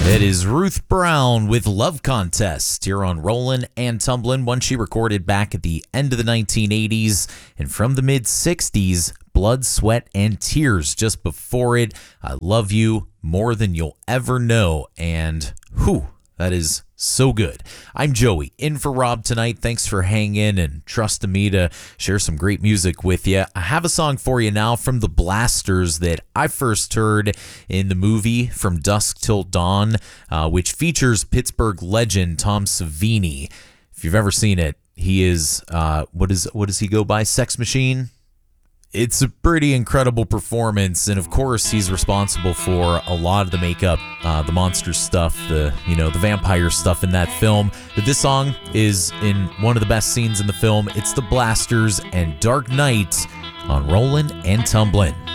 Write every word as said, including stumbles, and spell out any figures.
It is Ruth Brown with Love Contest here on Rollin' and Tumblin', one she recorded back at the end of the nineteen eighties and from the mid-sixties, Blood, Sweat, and Tears just before it. I Love You More Than You'll Ever Know, and whew, that is so good. I'm Joey, in for Rob tonight. Thanks for hanging and trusting me to share some great music with you. I have a song for you now from the Blasters that I first heard in the movie From Dusk Till Dawn, uh, which features Pittsburgh legend Tom Savini. If you've ever seen it, he is, uh, what is what does he go by? Sex Machine? It's a pretty incredible performance, and of course he's responsible for a lot of the makeup, uh, the monster stuff, the you know the vampire stuff in that film. But this song is in one of the best scenes in the film. It's the Blasters and Dark Knight on Rollin' and Tumblin'.